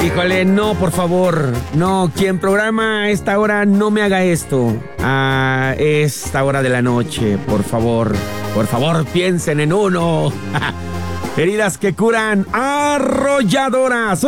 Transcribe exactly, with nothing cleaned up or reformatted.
Híjole, no, por favor. No, quien programa a esta hora no me haga esto. A esta hora de la noche, por favor. Por favor, piensen en uno. Heridas que curan arrolladoras.